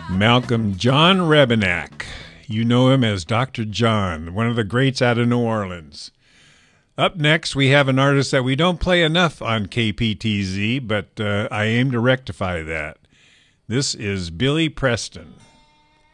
Malcolm John Rebenak. You know him as Dr. John, one of the greats out of New Orleans. Up next, we have an artist that we don't play enough on KPTZ, but I aim to rectify that. This is Billy Preston.